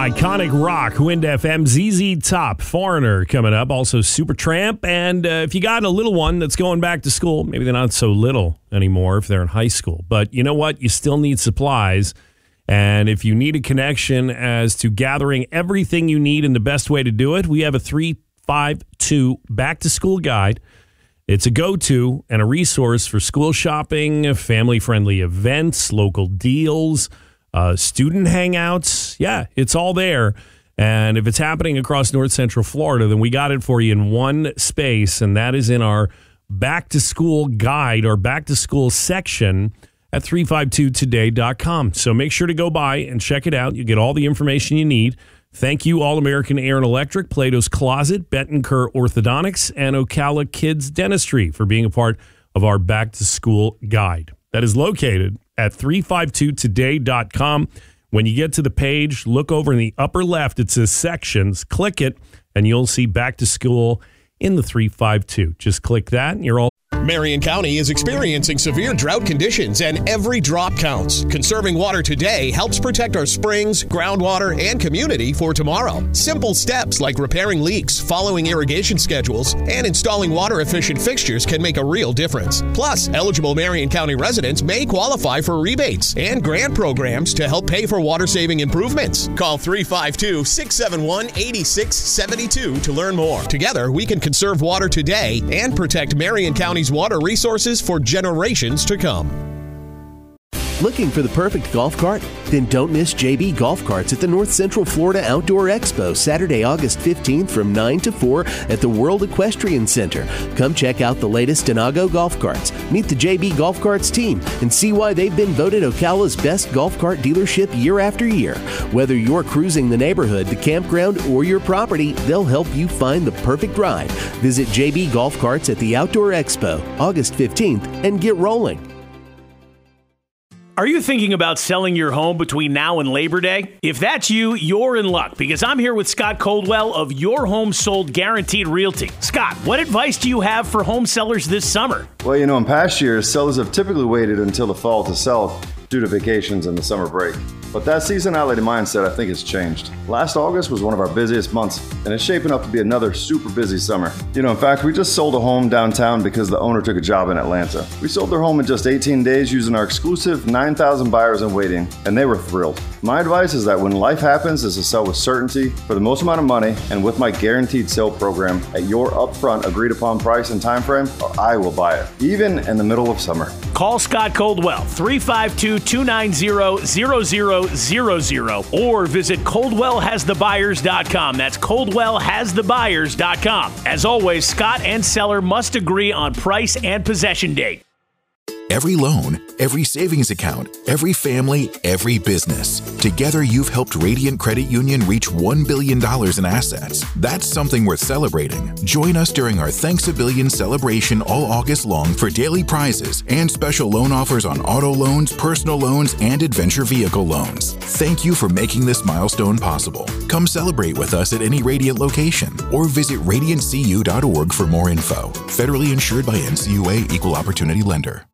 Iconic rock, Wind FM, ZZ Top, Foreigner coming up, also Supertramp. And if you got a little one that's going back to school, maybe they're not so little anymore if they're in high school. But you know what? You still need supplies. And if you need a connection as to gathering everything you need and the best way to do it, we have a 352 back-to-school guide. It's a go-to and a resource for school shopping, family-friendly events, local deals, student hangouts. Yeah, it's all there. And if it's happening across North Central Florida, then we got it for you in one space, and that is in our back-to-school guide or back-to-school section at 352today.com. So make sure to go by and check it out. You get all the information you need. Thank you, All American Air and Electric, Plato's Closet, Bettenker Orthodontics, and Ocala Kids Dentistry for being a part of our back-to-school guide. That is located at 352today.com. When you get to the page, look over in the upper left. It says sections. Click it, and you'll see back to school in the 352. Just click that, and you're all. Marion County is experiencing severe drought conditions, and every drop counts. Conserving water today helps protect our springs, groundwater, and community for tomorrow. Simple steps like repairing leaks, following irrigation schedules, and installing water-efficient fixtures can make a real difference. Plus, eligible Marion County residents may qualify for rebates and grant programs to help pay for water-saving improvements. Call 352-671-8672 to learn more. Together, we can conserve water today and protect Marion County's water resources for generations to come. Looking for the perfect golf cart? Then don't miss JB Golf Carts at the North Central Florida Outdoor Expo, Saturday, August 15th from 9 to 4 at the World Equestrian Center. Come check out the latest Denago golf carts, meet the JB Golf Carts team, and see why they've been voted Ocala's best golf cart dealership year after year. Whether you're cruising the neighborhood, the campground, or your property, they'll help you find the perfect ride. Visit JB Golf Carts at the Outdoor Expo, August 15th, and get rolling. Are you thinking about selling your home between now and Labor Day? If that's you, you're in luck, because I'm here with Scott Coldwell of Your Home Sold Guaranteed Realty. Scott, what advice do you have for home sellers this summer? Well, in past years, sellers have typically waited until the fall to sell due to vacations and the summer break. But that seasonality mindset, I think, has changed. Last August was one of our busiest months, and it's shaping up to be another super busy summer. In fact, we just sold a home downtown because the owner took a job in Atlanta. We sold their home in just 18 days using our exclusive 9,000 buyers in waiting, and they were thrilled. My advice is that when life happens is to sell with certainty for the most amount of money and with my guaranteed sale program at your upfront agreed upon price and time frame, or I will buy it, even in the middle of summer. Call Scott Coldwell, 352-290-0000, or visit ColdwellHasTheBuyers.com. That's ColdwellHasTheBuyers.com. As always, Scott and seller must agree on price and possession date. Every loan, every savings account, every family, every business. Together, you've helped Radiant Credit Union reach $1 billion in assets. That's something worth celebrating. Join us during our Thanks a Billion celebration all August long for daily prizes and special loan offers on auto loans, personal loans, and adventure vehicle loans. Thank you for making this milestone possible. Come celebrate with us at any Radiant location or visit radiantcu.org for more info. Federally insured by NCUA, Equal Opportunity Lender.